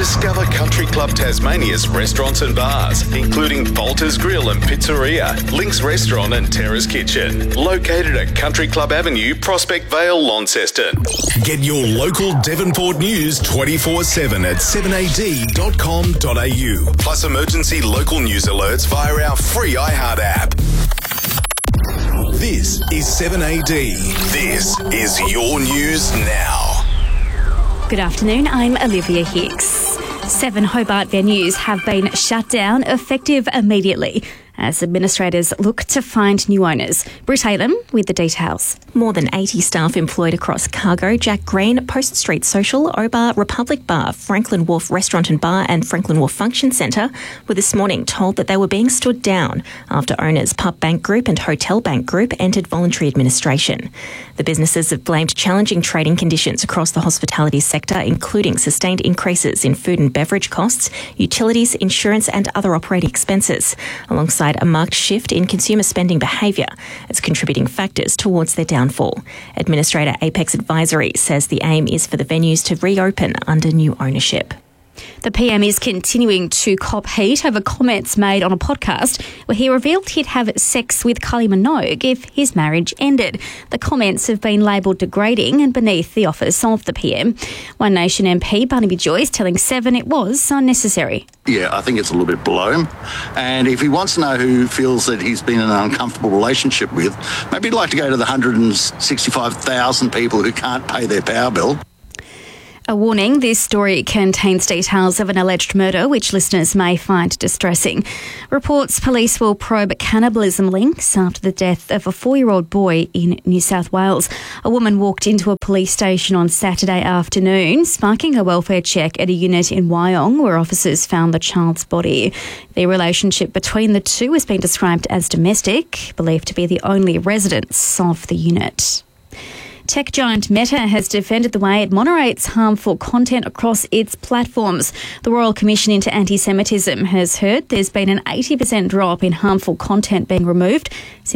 Discover Country Club Tasmania's restaurants and bars, including Bolter's Grill and Pizzeria, Link's Restaurant and Terrace Kitchen, located at Country Club Avenue, Prospect Vale, Launceston. Get your local Devonport news 24/7 at 7ad.com.au, plus emergency local news alerts via our free iHeart app. This is 7AD. This is your news now. Good afternoon, I'm Olivia Hicks. 7 Hobart venues have been shut down effective immediately as administrators look to find new owners. Bruce Halem with the details. More than 80 staff employed across Cargo, Jack Green, Post Street Social, Obar, Republic Bar, Franklin Wharf Restaurant and Bar and Franklin Wharf Function Centre were this morning told that they were being stood down after owners Pup Bank Group and Hotel Bank Group entered voluntary administration. The businesses have blamed challenging trading conditions across the hospitality sector, including sustained increases in food and beverage costs, utilities, insurance and other operating expenses, alongside a marked shift in consumer spending behaviour as contributing factors towards their downfall. Administrator Apex Advisory says the aim is for the venues to reopen under new ownership. The PM is continuing to cop heat over comments made on a podcast where he revealed he'd have sex with Kylie Minogue if his marriage ended. The comments have been labelled degrading and beneath the office of the PM. One Nation MP Barnaby Joyce telling 7 it was unnecessary. Yeah, I think it's a little bit below him. And if he wants to know who feels that he's been in an uncomfortable relationship with, maybe he'd like to go to the 165,000 people who can't pay their power bill. A warning, this story contains details of an alleged murder which listeners may find distressing. Reports police will probe cannibalism links after the death of a 4-year-old boy in New South Wales. A woman walked into a police station on Saturday afternoon, sparking a welfare check at a unit in Wyong where officers found the child's body. The relationship between the two has been described as domestic, believed to be the only residents of the unit. Tech giant Meta has defended the way it moderates harmful content across its platforms. The Royal Commission into Anti-Semitism has heard there's been an 80% drop in harmful content being removed since